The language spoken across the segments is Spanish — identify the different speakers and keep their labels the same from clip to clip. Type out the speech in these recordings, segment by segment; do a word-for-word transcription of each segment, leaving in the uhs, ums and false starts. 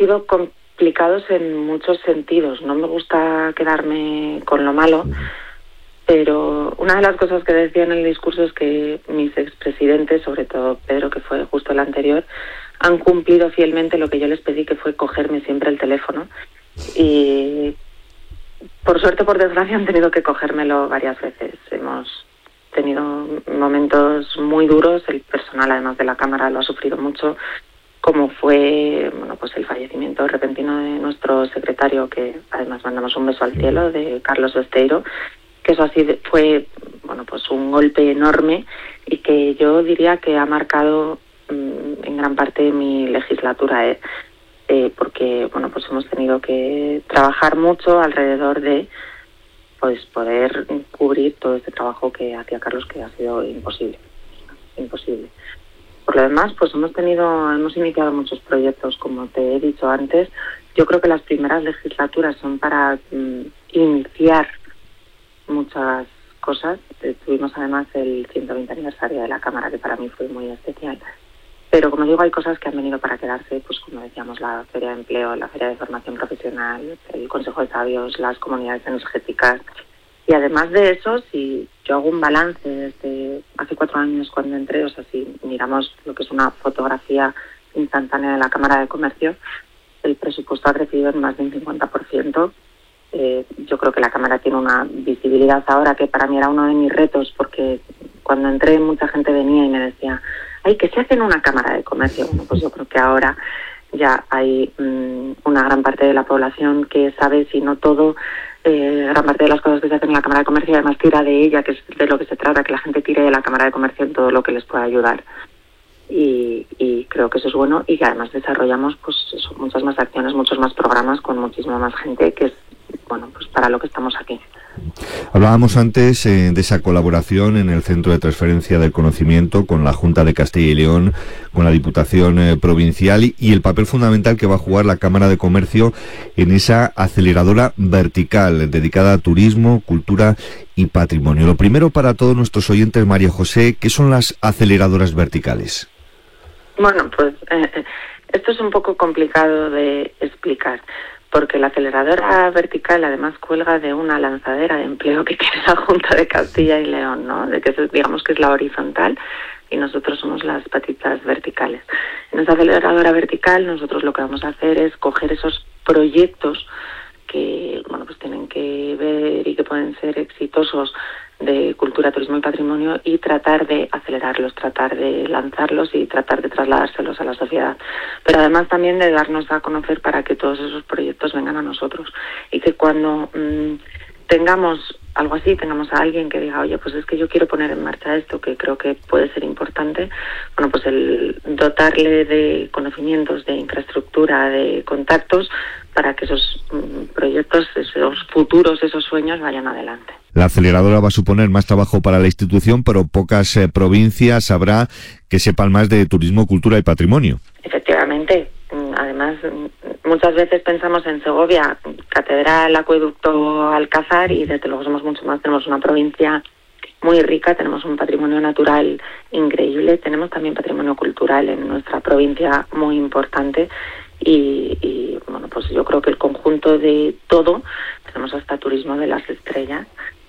Speaker 1: sido complicados en muchos sentidos. No me gusta quedarme con lo malo, pero una de las cosas que decía en el discurso es que mis expresidentes, sobre todo Pedro, que fue justo el anterior, han cumplido fielmente lo que yo les pedí, que fue cogerme siempre el teléfono. Y por suerte, por desgracia, han tenido que cogérmelo varias veces. Hemos tenido momentos muy duros, el personal además de la Cámara lo ha sufrido mucho, como fue bueno pues el fallecimiento repentino de nuestro secretario, que además mandamos un beso al cielo, de Carlos Besteiro, que eso así fue bueno pues un golpe enorme y que yo diría que ha marcado mmm, en gran parte mi legislatura, eh, eh, porque bueno pues hemos tenido que trabajar mucho alrededor de pues poder cubrir todo este trabajo que hacía Carlos, que ha sido imposible, imposible. Por lo demás, pues hemos tenido, hemos iniciado muchos proyectos, como te he dicho antes. Yo creo que las primeras legislaturas son para mm, iniciar muchas cosas. Eh, tuvimos además el ciento veinte aniversario de la Cámara, que para mí fue muy especial. Pero como digo, hay cosas que han venido para quedarse, pues como decíamos, la Feria de Empleo, la Feria de Formación Profesional, el Consejo de Sabios, las comunidades energéticas. Y además de eso, si yo hago un balance desde hace cuatro años cuando entré, o sea, si miramos lo que es una fotografía instantánea de la Cámara de Comercio, el presupuesto ha crecido en más de un cincuenta por ciento. Eh, yo creo que la Cámara tiene una visibilidad ahora que para mí era uno de mis retos, porque cuando entré mucha gente venía y me decía, ay, ¿qué se hace en una Cámara de Comercio? Bueno, pues yo creo que ahora ya hay mmm, una gran parte de la población que sabe, si no todo, eh, gran parte de las cosas que se hacen en la Cámara de Comercio, además tira de ella, que es de lo que se trata, que la gente tire de la Cámara de Comercio en todo lo que les pueda ayudar. Y, y creo que eso es bueno, y que además desarrollamos pues eso, muchas más acciones, muchos más programas con muchísima más gente, que es bueno pues para lo que estamos aquí.
Speaker 2: Hablábamos antes eh, de esa colaboración en el Centro de Transferencia del Conocimiento con la Junta de Castilla y León, con la Diputación eh, Provincial y, y el papel fundamental que va a jugar la Cámara de Comercio en esa aceleradora vertical dedicada a turismo, cultura y patrimonio. Lo primero para todos nuestros oyentes, María José, ¿qué son las aceleradoras verticales?
Speaker 1: Bueno, pues eh, esto es un poco complicado de explicar, porque la aceleradora vertical además cuelga de una lanzadera de empleo que tiene la Junta de Castilla y León, ¿no? De que es, digamos que es la horizontal y nosotros somos las patitas verticales. En esa aceleradora vertical nosotros lo que vamos a hacer es coger esos proyectos que, bueno, pues tienen que ver y que pueden ser exitosos de cultura, turismo y patrimonio, y tratar de acelerarlos, tratar de lanzarlos y tratar de trasladárselos a la sociedad. Pero además también de darnos a conocer para que todos esos proyectos vengan a nosotros y que cuando mmm, tengamos algo así, tengamos a alguien que diga, oye, pues es que yo quiero poner en marcha esto, que creo que puede ser importante, bueno, pues el dotarle de conocimientos, de infraestructura, de contactos, para que esos mmm, proyectos, esos futuros, esos sueños vayan adelante.
Speaker 2: La aceleradora va a suponer más trabajo para la institución, pero pocas eh, provincias habrá que sepan más de turismo, cultura y patrimonio.
Speaker 1: Efectivamente. Además, muchas veces pensamos en Segovia, catedral, acueducto, Alcázar, y desde luego somos mucho más. Tenemos una provincia muy rica, tenemos un patrimonio natural increíble, tenemos también patrimonio cultural en nuestra provincia muy importante. Y, y bueno, pues yo creo que el conjunto de todo, tenemos hasta turismo de las estrellas,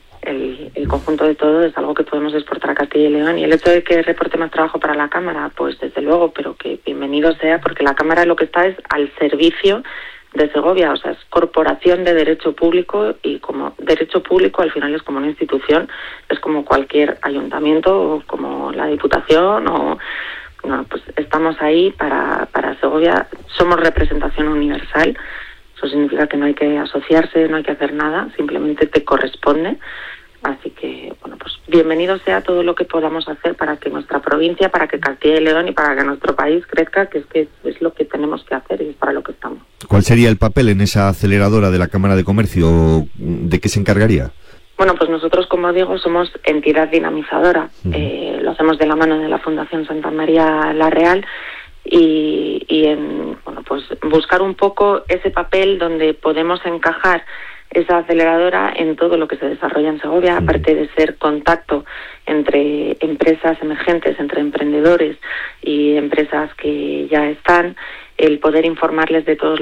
Speaker 1: el, el conjunto de todo es algo que podemos exportar a Castilla y León. Y el hecho de que reporte más trabajo para la Cámara, pues desde luego, pero que bienvenido sea, porque la Cámara lo que está es al servicio de Segovia, o sea, es corporación de derecho público, y como derecho público al final es como una institución, es como cualquier ayuntamiento o como la Diputación o... No, pues estamos ahí para, para Segovia, somos representación universal, eso significa que no hay que asociarse, no hay que hacer nada, simplemente te corresponde, así que, bueno, pues bienvenido sea todo lo que podamos hacer para que nuestra provincia, para que Castilla y León y para que nuestro país crezca, que es que es lo que tenemos que hacer y es para lo que estamos.
Speaker 2: ¿Cuál sería el papel en esa aceleradora de la Cámara de Comercio? ¿De qué se encargaría?
Speaker 1: Bueno, pues nosotros, como digo, somos entidad dinamizadora. Uh-huh. Eh, lo hacemos de la mano de la Fundación Santa María La Real y, y en, bueno, pues buscar un poco ese papel donde podemos encajar esa aceleradora en todo lo que se desarrolla en Segovia, uh-huh. aparte de ser contacto entre empresas emergentes, entre emprendedores y empresas que ya están, el poder informarles de todos